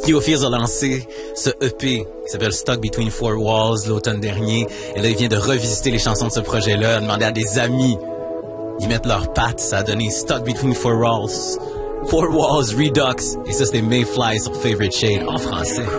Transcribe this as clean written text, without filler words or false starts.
Theophilz a lancé ce EP qui s'appelle Stuck Between Four Walls l'automne dernier. Et là, il vient de revisiter les chansons de ce projet-là, a demandé à des amis d'y mettre leurs pattes. Ça a donné Stuck Between Four Walls. Four Walls Redux. Et ça, c'était Mayfly sur Favorite Shade en français.